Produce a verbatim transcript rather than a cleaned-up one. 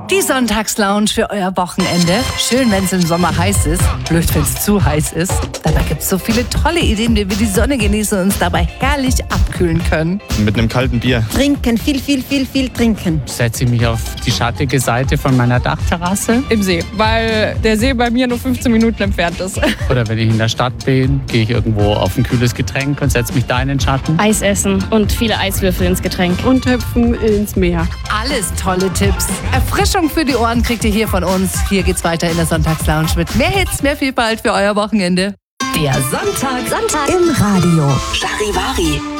Die Sonntagslounge für euer Wochenende. Schön, wenn es im Sommer heiß ist. Blöd, wenn es zu heiß ist. Dabei gibt es so viele tolle Ideen, wie wir die Sonne genießen und uns dabei herrlich abkühlen können. Mit einem kalten Bier. Trinken, viel, viel, viel, viel trinken. Setze ich mich auf die schattige Seite von meiner Dachterrasse. Im See, weil der See bei mir nur fünfzehn Minuten entfernt ist. Oder wenn ich in der Stadt bin, gehe ich irgendwo auf ein kühles Getränk und setze mich da in den Schatten. Eis essen und viele Eiswürfel ins Getränk. Und hüpfen ins Meer. Alles tolle Tipps. Erfrischung für die Ohren kriegt ihr hier von uns. Hier geht's weiter in der Sonntagslounge mit mehr Hits, mehr Vielfalt für euer Wochenende. Der Sonntag, Sonntag im Radio. Charivari.